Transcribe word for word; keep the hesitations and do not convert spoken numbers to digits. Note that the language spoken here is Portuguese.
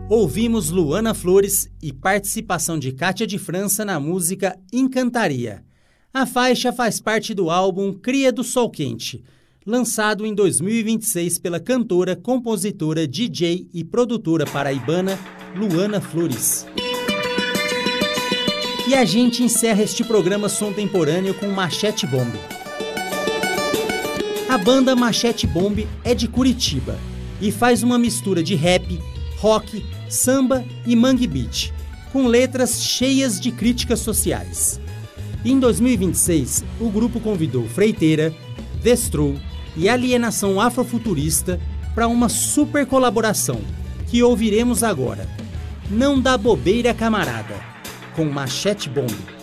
Ouvimos Luana Flores e participação de Kátia de França na música Encantaria. A faixa faz parte do álbum Cria do Sol Quente, lançado em dois mil e vinte e seis pela cantora, compositora, D J e produtora paraibana Luana Flores. E a gente encerra este programa Sontemporâneo com Machete Bomb. A banda Machete Bomb é de Curitiba e faz uma mistura de rap, rock, samba e mangue beat, com letras cheias de críticas sociais. Em dois mil e vinte e seis, o grupo convidou Freiteira, Destro e Alienação Afrofuturista para uma super colaboração, que ouviremos agora. Não dá bobeira, camarada, com Machete Bomb.